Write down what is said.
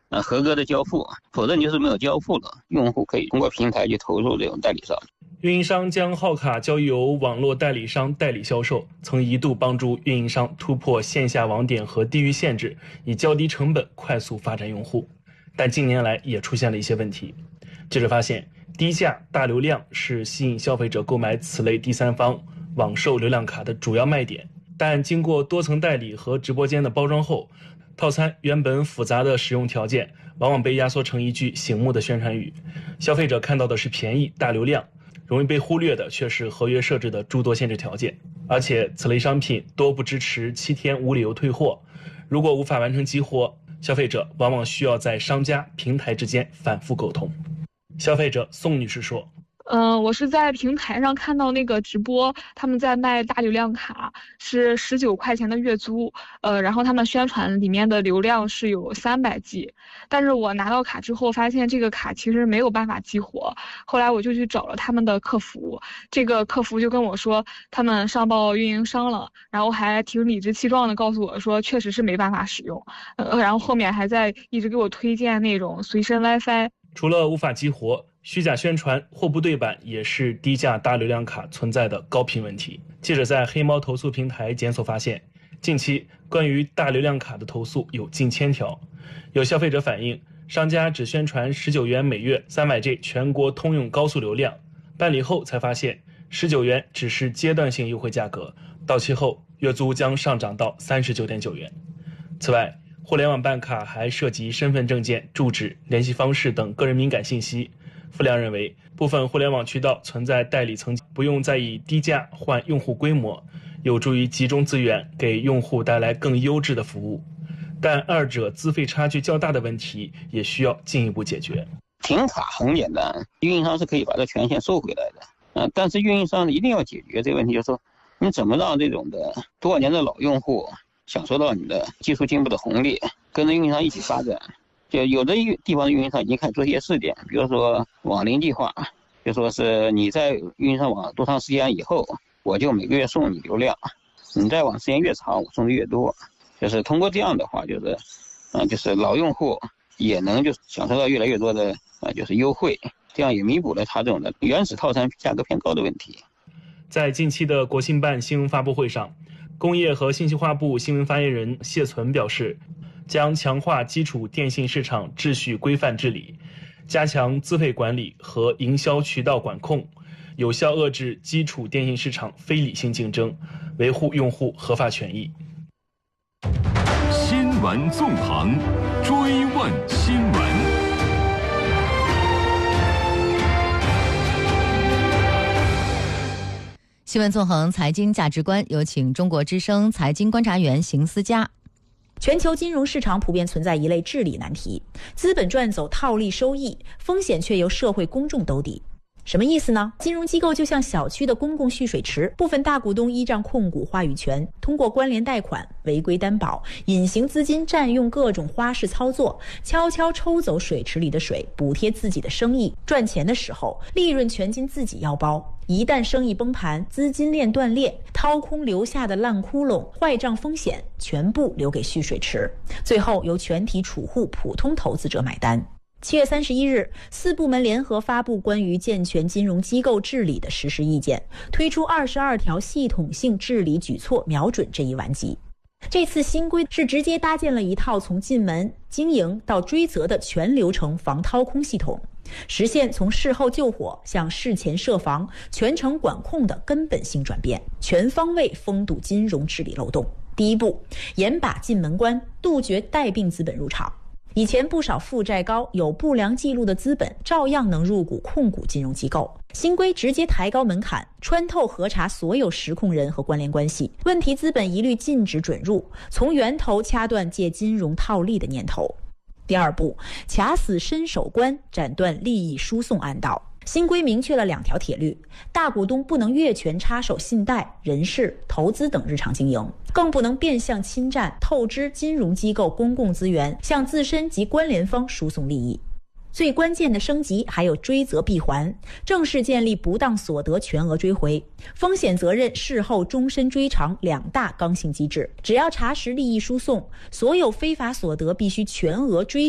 合格的交付，否则你就是没有交付了，用户可以通过平台去投诉这种代理商。 运营商将号卡交由网络代理商代理销售，曾一度帮助运营商突破线下网点和地域限制，以较低成本快速发展用户。但近年来也出现了一些问题。记者发现，低价大流量是吸引消费者购买此类第三方网售流量卡的主要卖点，但经过多层代理和直播间的包装后，套餐原本复杂的使用条件往往被压缩成一句醒目的宣传语，消费者看到的是便宜大流量，容易被忽略的却是合约设置的诸多限制条件。而且此类商品多不支持7天无理由退货，如果无法完成激活，消费者往往需要在商家平台之间反复沟通。消费者宋女士说， 我是在平台上看到那个直播，他们在卖大流量卡，是19块钱的月租，然后他们宣传里面的流量是有300G，但是我拿到卡之后发现这个卡其实没有办法激活，后来我就去找了他们的客服，这个客服就跟我说他们上报运营商了，然后还挺理直气壮的告诉我说确实是没办法使用，然后后面还在一直给我推荐那种随身 WiFi。 除了无法激活，虚假宣传、货不对版也是低价大流量卡存在的高频问题。记者在黑猫投诉平台检索发现，近期关于大流量卡的投诉有近1000条。有消费者反映，商家只宣传19元每月 300G 全国通用高速流量，办理后才发现19元只是阶段性优惠价格，到期后月租将上涨到39.9元。此外，互联网办卡还涉及身份证件、住址、联系方式等个人敏感信息。傅亮认为，部分互联网渠道存在代理层级，不用再以低价换用户规模，有助于集中资源，给用户带来更优质的服务。但二者资费差距较大的问题也需要进一步解决。 停卡很简单，运营商是可以把这权限收回来的，但是运营商一定要解决这个问题，就是说你怎么让这种的多年的老用户享受到你的技术进步的红利，跟着运营商一起发展。就有的地方的运营商已经开始做一些试点，比如说网龄计划，就说是你在运营商网多长时间以后，我就每个月送你流量，你在网时间越长，我送的越多。就是通过这样的话，就是老用户也能就享受到越来越多的就是优惠，这样也弥补了他这种的原始套餐价格偏高的问题。 在近期的国信办新闻发布会上，工业和信息化部新闻发言人谢存表示，将强化基础电信市场秩序规范治理，加强资费管理和营销渠道管控，有效遏制基础电信市场非理性竞争，维护用户合法权益。 新闻纵横，追问新闻。 新闻纵横财经价值观，有请中国之声财经观察员邢思佳。 全球金融市场普遍存在一类治理难题，资本赚走套利收益，风险却由社会公众兜底。什么意思呢？金融机构就像小区的公共蓄水池，部分大股东依仗控股话语权，通过关联贷款、违规担保、隐形资金占用各种花式操作，悄悄抽走水池里的水，补贴自己的生意。赚钱的时候，利润全进自己腰包；一旦生意崩盘，资金链断裂，掏空留下的烂窟窿、坏账风险，全部留给蓄水池，最后由全体储户、普通投资者买单。7月31日，4部门联合发布关于健全金融机构治理的实施意见，推出22条系统性治理举措，瞄准这一顽疾。这次新规是直接搭建了一套从进门、经营到追责的全流程防掏空系统，实现从事后救火向事前设防、全程管控的根本性转变，全方位封堵金融治理漏洞。第一步，严把进门关，杜绝带病资本入场。以前不少负债高、有不良记录的资本照样能入股控股金融机构。新规直接抬高门槛，穿透核查所有实控人和关联关系，问题资本一律禁止准入，从源头掐断借金融套利的念头。第二步，卡死伸手关，斩断利益输送暗道。新规明确了2条铁律：大股东不能越权插手信贷、人事、投资等日常经营，更不能变相侵占、透支金融机构公共资源，向自身及关联方输送利益。最关键的升级还有追责闭环，正式建立不当所得全额追回、风险责任事后终身追偿2大刚性机制。只要查实利益输送，所有非法所得必须全额追